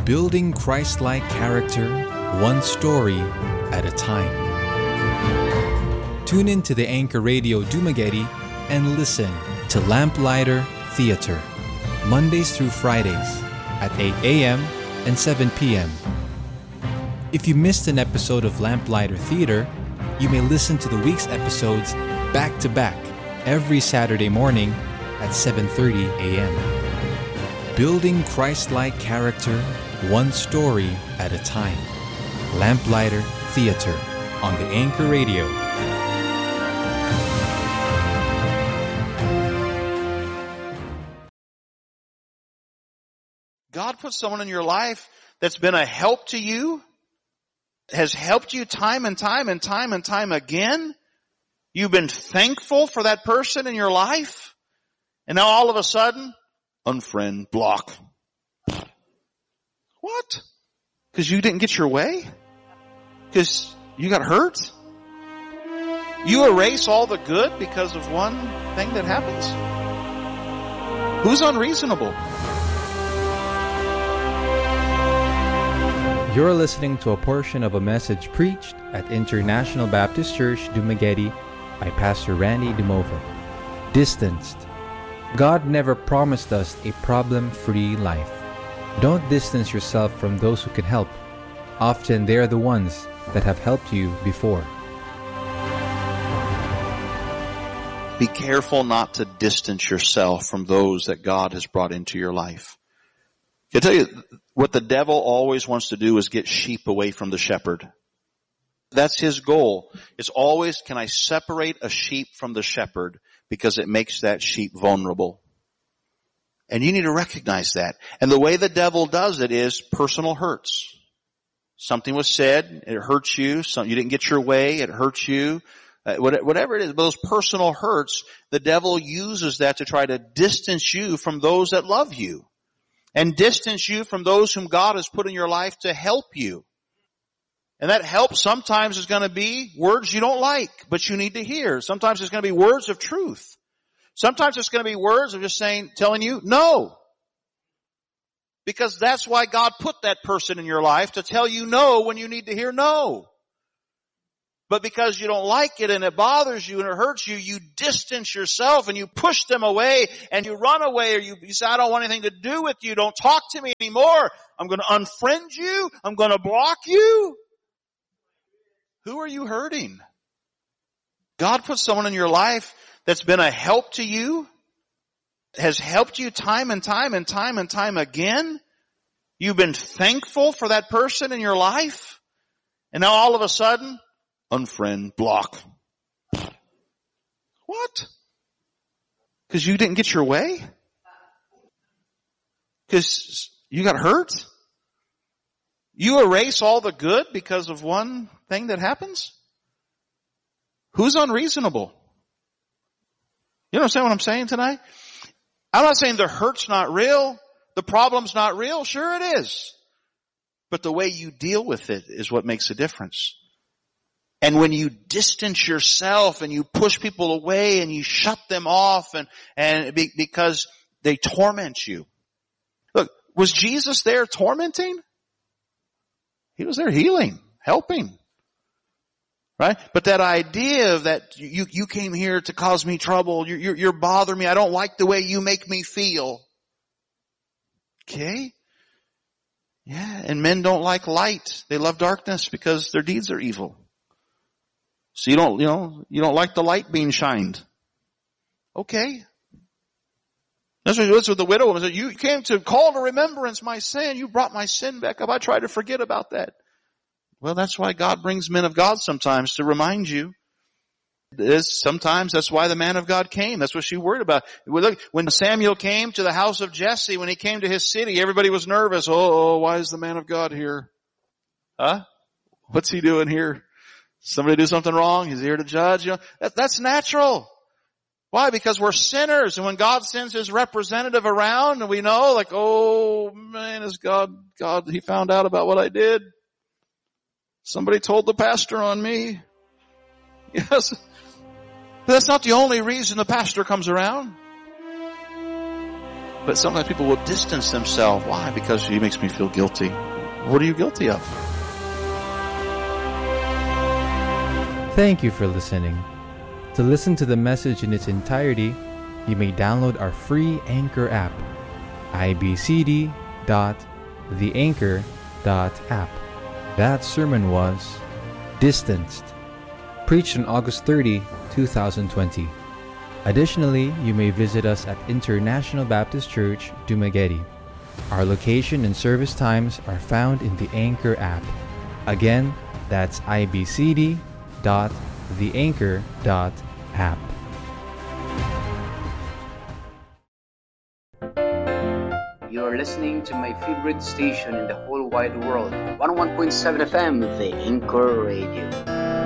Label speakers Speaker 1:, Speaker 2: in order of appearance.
Speaker 1: Building Christ-like character, one story at a time. Tune in to the Anchor Radio Dumaguete and listen to Lamplighter Theater, Mondays through Fridays at 8 a.m. and 7 p.m. If you missed an episode of Lamplighter Theater, you may listen to the week's episodes back-to-back every Saturday morning at 7:30 a.m. Building Christ-like character, one story at a time. Lamplighter Theater on the Anchor Radio.
Speaker 2: God put someone in your life that's been a help to you, has helped you time and time and time and time again. You've been thankful for that person in your life. And now all of a sudden, unfriend, block. What? Because you didn't get your way? Because you got hurt? You erase all the good because of one thing that happens? Who's unreasonable?
Speaker 1: You're listening to a portion of a message preached at International Baptist Church, Dumaguete by Pastor Randy Dumova. Distanced. God never promised us a problem-free life. Don't distance yourself from those who can help. Often they are the ones that have helped you before.
Speaker 2: Be careful not to distance yourself from those that God has brought into your life. I tell you, what the devil always wants to do is get sheep away from the shepherd. That's his goal. It's always, can I separate a sheep from the shepherd because it makes that sheep vulnerable. And you need to recognize that. And the way the devil does it is personal hurts. Something was said, it hurts you. You didn't get your way, it hurts you. Whatever it is, those personal hurts, the devil uses that to try to distance you from those that love you. And distance you from those whom God has put in your life to help you. And that help sometimes is going to be words you don't like, but you need to hear. Sometimes it's going to be words of truth. Sometimes it's going to be words of just telling you no. Because that's why God put that person in your life, to tell you no when you need to hear no. But because you don't like it and it bothers you and it hurts you, you distance yourself and you push them away and you run away, or you say, I don't want anything to do with you. Don't talk to me anymore. I'm going to unfriend you. I'm going to block you. Who are you hurting? God put someone in your life that's been a help to you, has helped you time and time and time and time again. You've been thankful for that person in your life. And now all of a sudden, unfriend, block. What? Because you didn't get your way? Because you got hurt? You erase all the good because of one thing that happens? Who's unreasonable? You understand what I'm saying tonight? I'm not saying the hurt's not real. The problem's not real. Sure it is. But the way you deal with it is what makes a difference. And when you distance yourself and you push people away and you shut them off because they torment you. Look, was Jesus there tormenting? He was there healing, helping. Right? But that idea of that you came here to cause me trouble, you're bothering me, I don't like the way you make me feel. Okay? Yeah, and men don't like light. They love darkness because their deeds are evil. So you don't like the light being shined. Okay. That's what the widow was. You came to call to remembrance my sin. You brought my sin back up. I tried to forget about that. Well, that's why God brings men of God sometimes, to remind you. Sometimes that's why the man of God came. That's what she worried about. Look, when Samuel came to the house of Jesse, when he came to his city, everybody was nervous. Oh, why is the man of God here? Huh? What's he doing here? Somebody do something wrong? He's here to judge. That's natural. Why? Because we're sinners. And when God sends his representative around and we know, like, oh man, is God, he found out about what I did. Somebody told the pastor on me. Yes. But that's not the only reason the pastor comes around. But sometimes people will distance themselves. Why? Because he makes me feel guilty. What are you guilty of?
Speaker 1: Thank you for listening. To listen to the message in its entirety, you may download our free Anchor app, ibcd.theanchor.app. That sermon was Distanced, preached on August 30, 2020. Additionally, you may visit us at International Baptist Church, Dumaguete. Our location and service times are found in the Anchor app. Again, that's ibcd.theanchor.app.
Speaker 3: You're listening to my favorite station in the whole wide world, 101.7 FM, The Anchor Radio.